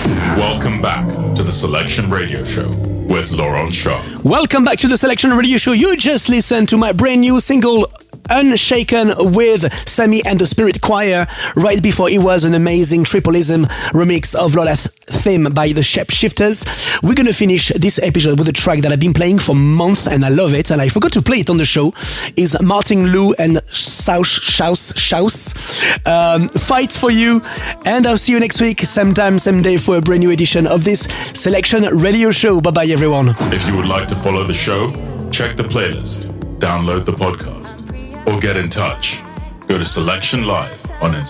Welcome back to the Selection Radio Show with Laurent Shaw. Welcome back to the Selection Radio Show. You just listened to my brand new single, Unshaken, with Sammy and the Spirit Choir. Right before it was an amazing Tripolism remix of Lola's Theme by the Shapeshifters. We're gonna finish this episode with a track that I've been playing for months and I love it, and I forgot to play it on the show. Is Martin Lou and Schaus Fight for You. And I'll see you next week, same time, same day, for a brand new edition of this Selection Radio Show. Bye bye everyone. If you would like to follow the show, check the playlist, download the podcast, or get in touch. Go to Selection Live on Instagram.